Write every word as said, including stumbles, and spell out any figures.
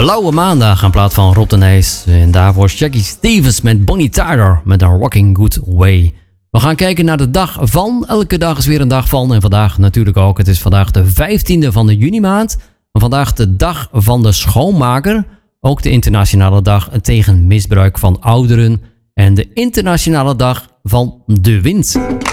Blauwe Maandag in plaats van Rob de Nijs. En daarvoor Jackie Stevens met Bonnie Tyler met een Rocking Good Way. We gaan kijken naar de dag van. Elke dag is weer een dag van. En vandaag natuurlijk ook. Het is vandaag de vijftiende van de juni maand. En vandaag de dag van de schoonmaker. Ook de internationale dag tegen misbruik van ouderen. En de internationale dag van de wind.